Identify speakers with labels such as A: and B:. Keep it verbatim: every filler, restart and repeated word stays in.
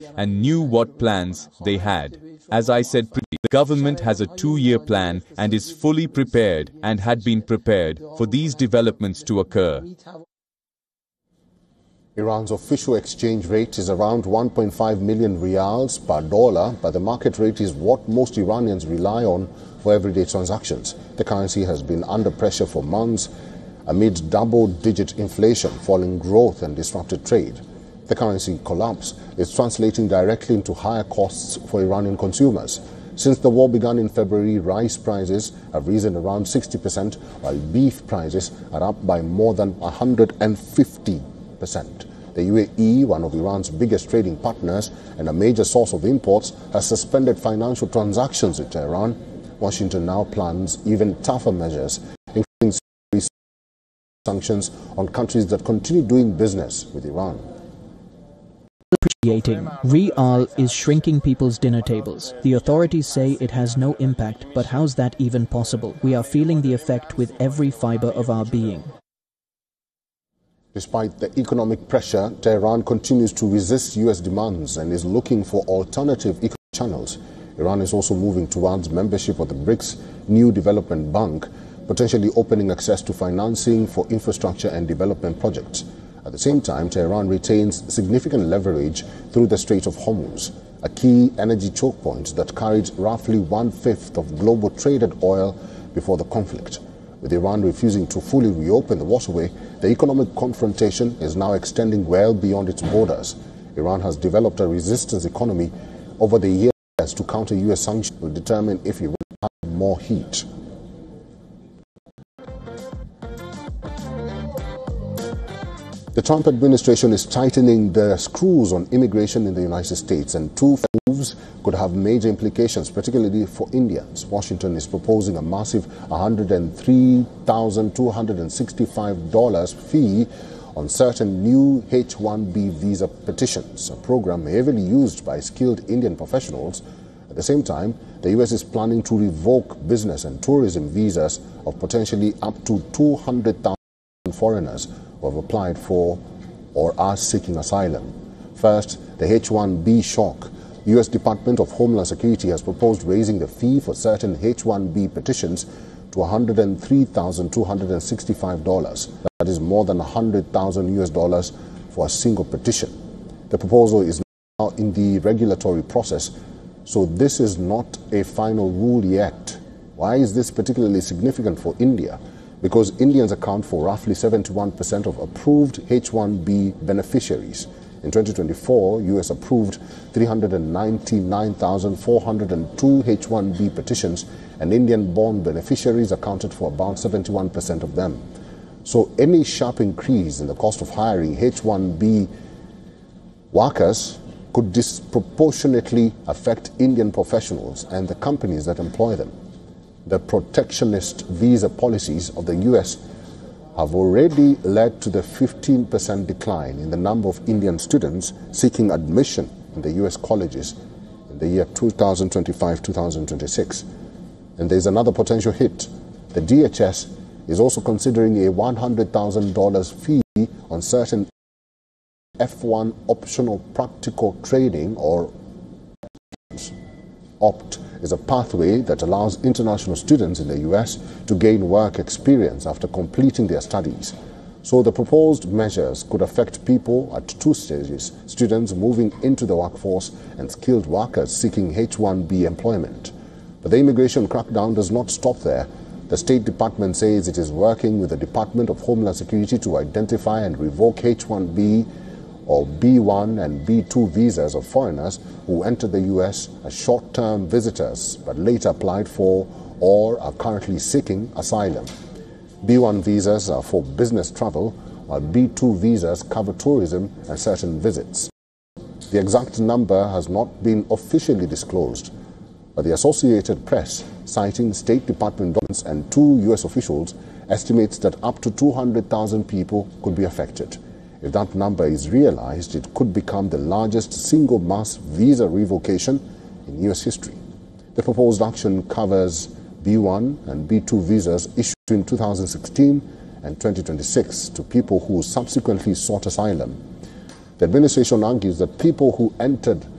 A: and knew what plans they had. As I said previously, the government has a two-year plan and is fully prepared and had been prepared for these developments to occur.
B: Iran's official exchange rate is around one point five million rials per dollar, but the market rate is what most Iranians rely on for everyday transactions. The currency has been under pressure for months amid double-digit inflation, falling growth and disrupted trade. The currency collapse is translating directly into higher costs for Iranian consumers. Since the war began in February, rice prices have risen around sixty percent, while beef prices are up by more than one hundred fifty percent. The U A E, one of Iran's biggest trading partners and a major source of imports, has suspended financial transactions with Tehran. Washington now plans even tougher measures, including sanctions on countries that continue doing business with Iran.
C: Appreciating. Rial is shrinking people's dinner tables. The authorities say it has no impact, but how's that even possible? We are feeling the effect with every fiber of our being.
B: Despite the economic pressure, Tehran continues to resist U S demands and is looking for alternative economic channels. Iran is also moving towards membership of the BRICS New Development Bank, potentially opening access to financing for infrastructure and development projects. At the same time, Tehran retains significant leverage through the Strait of Hormuz, a key energy choke point that carried roughly one-fifth of global traded oil before the conflict. With Iran refusing to fully reopen the waterway, the economic confrontation is now extending well beyond its borders. Iran has developed a resistance economy over the years to counter U S sanctions will determine if Iran has more heat. The Trump administration is tightening the screws on immigration in the United States, and two moves could have major implications, particularly for Indians. Washington is proposing a massive one hundred three thousand two hundred sixty-five dollars fee on certain new H one B visa petitions, a program heavily used by skilled Indian professionals. At the same time, the U S is planning to revoke business and tourism visas of potentially up to two hundred thousand foreigners who have applied for or are seeking asylum. First, the H one B shock. U S Department of Homeland Security has proposed raising the fee for certain H one B petitions to one hundred three thousand two hundred sixty-five dollars. That is more than one hundred thousand U S dollars for a single petition. The proposal is now in the regulatory process, so this is not a final rule yet. Why is this particularly significant for India? Because Indians account for roughly seventy-one percent of approved H one B beneficiaries. In twenty twenty-four, U S approved three hundred ninety-nine thousand four hundred two H one B petitions, and Indian-born beneficiaries accounted for about seventy-one percent of them. So any sharp increase in the cost of hiring H one B workers could disproportionately affect Indian professionals and the companies that employ them. The protectionist visa policies of the U S have already led to the fifteen percent decline in the number of Indian students seeking admission in the U S colleges in the year two thousand twenty-five to two thousand twenty-six. And there's another potential hit. The D H S is also considering a one hundred thousand dollars fee on certain F one optional practical training, or OPT, is a pathway that allows international students in the U S to gain work experience after completing their studies. So the proposed measures could affect people at two stages: students moving into the workforce and skilled workers seeking H one B employment. But the immigration crackdown does not stop there. The State Department says it is working with the Department of Homeland Security to identify and revoke H one B or B one and B two visas of foreigners who entered the U S as short-term visitors but later applied for or are currently seeking asylum. B one visas are for business travel, while B two visas cover tourism and certain visits. The exact number has not been officially disclosed, but the Associated Press, citing State Department documents and two U S officials, estimates that up to two hundred thousand people could be affected. If that number is realized, it could become the largest single mass visa revocation in U S history. The proposed action covers B one and B two visas issued in two thousand sixteen and twenty twenty-six to people who subsequently sought asylum. The administration argues that people who entered